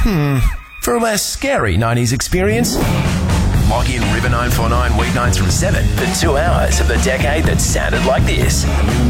For a less scary 90s experience, log in River 949 weeknights from 7 for 2 hours of the decade that sounded like this.